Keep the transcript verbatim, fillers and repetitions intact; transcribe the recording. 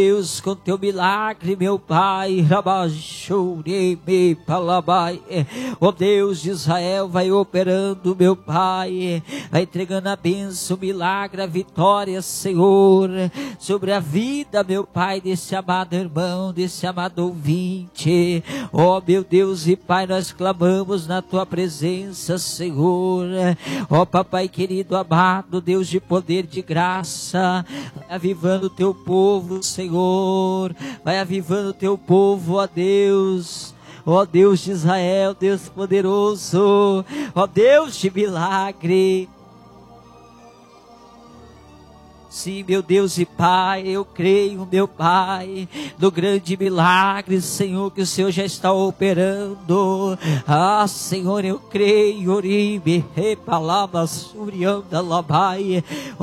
Deus, com teu milagre, meu Pai, Rabachureme Palabai, ó Deus de Israel, vai operando, meu Pai, vai entregando a bênção, o milagre, a vitória, Senhor, sobre a vida, meu Pai, desse amado irmão, desse amado ouvinte. Ó meu Deus e Pai, nós clamamos na tua presença, Senhor. Ó Papai querido, amado, Deus de poder, de graça, vai avivando o teu povo, Senhor. Vai avivando o teu povo, ó Deus. Ó Deus de Israel, Deus poderoso, ó Deus de milagre. Sim, meu Deus e Pai, eu creio, meu Pai, no grande milagre, Senhor, que o Senhor já está operando. Ah, Senhor, eu creio, Oribe, Repalaba, Surianda, Labai.